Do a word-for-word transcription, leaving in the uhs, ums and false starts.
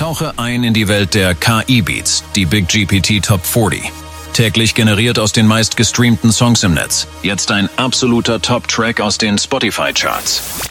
Tauche ein in die Welt der K I-Beats, die Big G P T Top vierzig. Täglich generiert aus den meist gestreamten Songs im Netz. Jetzt ein absoluter Top-Track aus den Spotify-Charts.